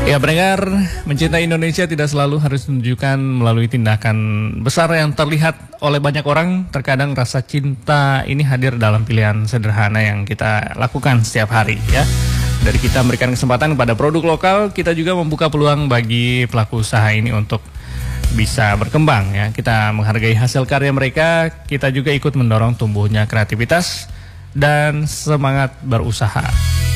Ya, pendengar, mencintai Indonesia tidak selalu harus ditunjukkan melalui tindakan besar yang terlihat oleh banyak orang. Terkadang rasa cinta ini hadir dalam pilihan sederhana yang kita lakukan setiap hari, ya. Dari kita memberikan kesempatan kepada produk lokal, kita juga membuka peluang bagi pelaku usaha ini untuk bisa berkembang, ya. Kita menghargai hasil karya mereka, kita juga ikut mendorong tumbuhnya kreativitas dan semangat berusaha.